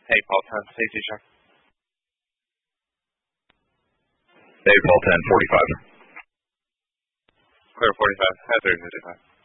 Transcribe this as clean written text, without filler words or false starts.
Hey, Paul 10, safety check. Hey, Paul 10, 45. Clear 45, hazard 55.